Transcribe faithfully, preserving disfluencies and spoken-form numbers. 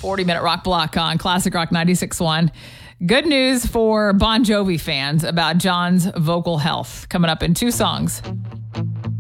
forty-minute rock block on Classic Rock ninety-six point one. Good news for Bon Jovi fans about John's vocal health coming up in two songs.